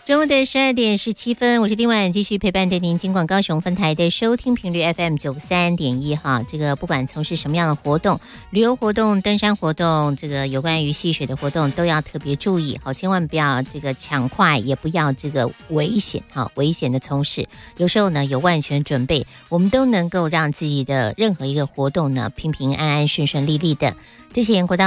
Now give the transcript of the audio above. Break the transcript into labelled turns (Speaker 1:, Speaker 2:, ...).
Speaker 1: 中午的12:17，我是丁婉，继续陪伴着您。金广高雄分台的收听频率 FM93.1哈，这个不管从事什么样的活动，旅游活动、登山活动，这个有关于戏水的活动都要特别注意，好，千万不要这个抢快，也不要这个危险哈，危险的从事。有时候呢，有万全准备，我们都能够让自己的任何一个活动呢平平安安、顺顺利利的。这些国道